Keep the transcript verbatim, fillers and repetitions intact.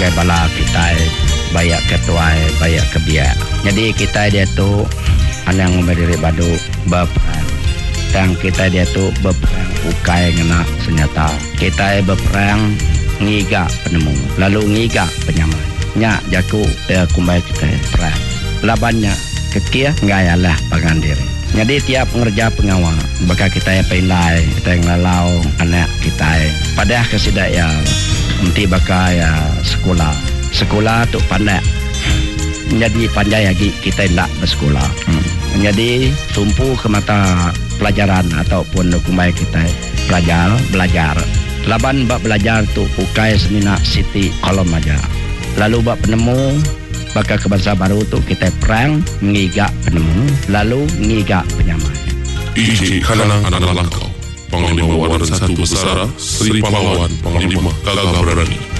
sebagai bala kita bayak ketua bayak kebiak. Jadi kita dia tu yang berdiri badu berperang dan kita dia tu berperang ukai ngena senjata. Kita berperang ngiga penemu lalu ngiga penyamai nya jaku eh, kumbai kita perang labannya kekia ngayalah pangan diri. Jadi tiap ngerja pengawal bakal kita yang pilai kita yang lalau anak kita pada kesidak ya nanti bakal ya sekolah sekolah tu pandai jadi pandai lagi kita tidak bersekolah. hmm. Jadi tumpu ke mata pelajaran ataupun kumbai kita belajar belajar laban bak belajar tu ukai semina siti kolom aja lalu bak penemu bakal ke bangsa baru tu kita perang ngigak penemu lalu ngigak penyamai. Iji Kanang adalah kau Panglima Waran Satu Besara Sri Pahlawan Panglima Gagah Berani.